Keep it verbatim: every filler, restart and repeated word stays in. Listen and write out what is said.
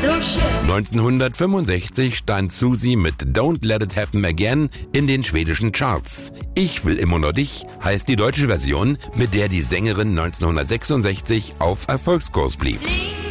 so schön. neunzehnhundertfünfundsechzig stand Susie mit Don't Let It Happen Again in den schwedischen Charts. Ich will immer nur dich heißt die deutsche Version, mit der die Sängerin neunzehnhundertsechsundsechzig auf Erfolgskurs blieb.